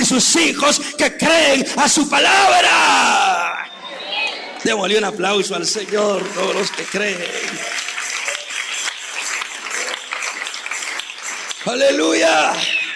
sus hijos que creen a su palabra. Démosle un aplauso al Señor, todos los que creen. Aleluya.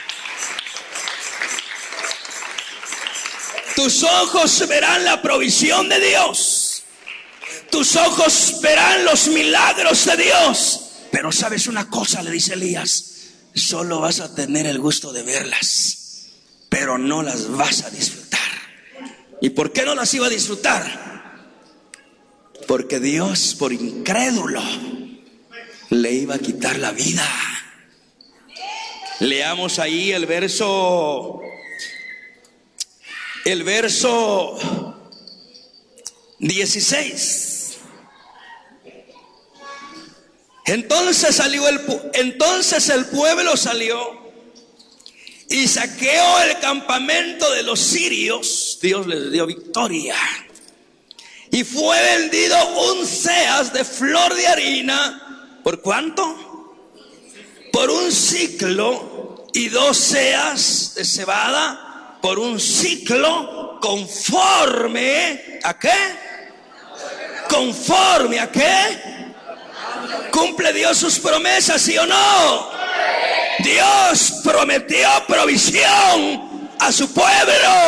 Tus ojos verán la provisión de Dios. Tus ojos verán los milagros de Dios. Pero sabes una cosa, le dice Elías, solo vas a tener el gusto de verlas, pero no las vas a disfrutar. ¿Y por qué no las iba a disfrutar? Porque Dios, por incrédulo, le iba a quitar la vida. Leamos ahí el verso 16. Entonces el pueblo salió y saqueó el campamento de los sirios. Dios les dio victoria. Y fue vendido un seas de flor de harina. ¿Por cuánto? Por un siclo. Y 2 seas de cebada por un siclo, conforme ¿a qué? ¿Conforme a qué? ¿Cumple Dios sus promesas, sí o no? Dios prometió provisión a su pueblo.